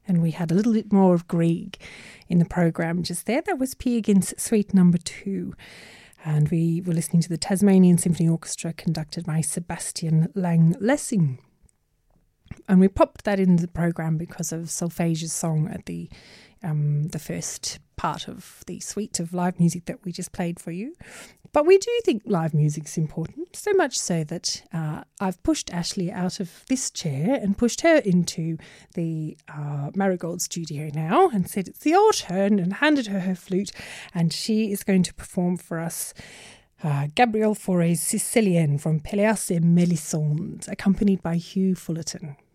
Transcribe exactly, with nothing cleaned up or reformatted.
And we had a little bit more of Grieg in the programme just there. That was Peer Gynt's Suite Number Two. And we were listening to the Tasmanian Symphony Orchestra conducted by Sebastian Lang-Lessing. And we popped that into the programme because of Solfège's song at the um, the first part of the suite of live music that we just played for you. But we do think live music's important, so much so that uh, I've pushed Ashley out of this chair and pushed her into the uh, Marigold studio now and said it's your turn, and handed her her flute, and she is going to perform for us uh, Gabriel Fauré's Sicilienne from Pelléas et Mélisande, accompanied by Hugh Fullerton.